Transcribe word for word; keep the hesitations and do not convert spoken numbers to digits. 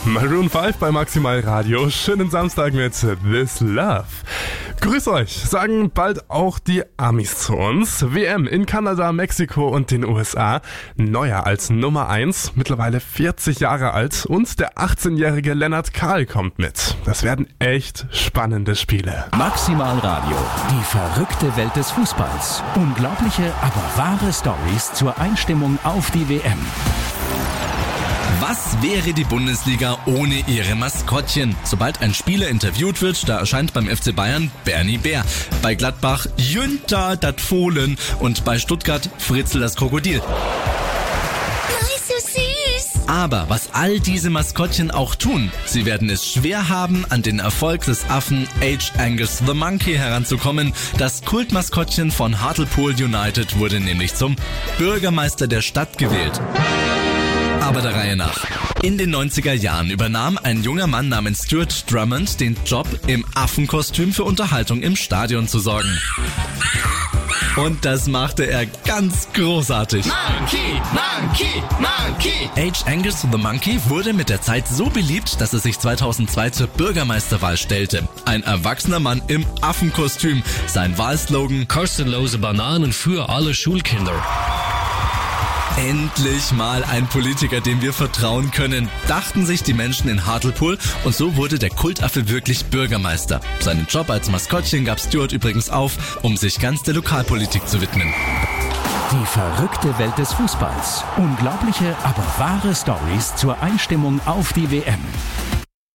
Maroon fünf bei Maximal Radio. Schönen Samstag mit This Love. Grüß euch, sagen bald auch die Amis zu uns. W M in Kanada, Mexiko und den U S A. Neuer als Nummer eins, mittlerweile vierzig Jahre alt. Und der achtzehnjährige Lennart Kahl kommt mit. Das werden echt spannende Spiele. Maximal Radio, die verrückte Welt des Fußballs. Unglaubliche, aber wahre Storys zur Einstimmung auf die W M. Was wäre die Bundesliga ohne ihre Maskottchen? Sobald ein Spieler interviewt wird, da erscheint beim F C Bayern Bernie Bär. Bei Gladbach Jünter dat Fohlen und bei Stuttgart Fritzl das Krokodil. So süß. Aber was all diese Maskottchen auch tun, sie werden es schwer haben, an den Erfolg des Affen H. Angus the Monkey heranzukommen. Das Kultmaskottchen von Hartlepool United wurde nämlich zum Bürgermeister der Stadt gewählt. Aber der Reihe nach. In den neunziger Jahren übernahm ein junger Mann namens Stuart Drummond den Job, im Affenkostüm für Unterhaltung im Stadion zu sorgen. Und das machte er ganz großartig. Monkey, Monkey, Monkey. H. Angus the Monkey wurde mit der Zeit so beliebt, dass er sich zweitausendzwei zur Bürgermeisterwahl stellte. Ein erwachsener Mann im Affenkostüm. Sein Wahlslogan: Kostenlose Bananen für alle Schulkinder. Endlich mal ein Politiker, dem wir vertrauen können, dachten sich die Menschen in Hartlepool, und so wurde der Kultaffe wirklich Bürgermeister. Seinen Job als Maskottchen gab Stuart übrigens auf, um sich ganz der Lokalpolitik zu widmen. Die verrückte Welt des Fußballs. Unglaubliche, aber wahre Storys zur Einstimmung auf die W M.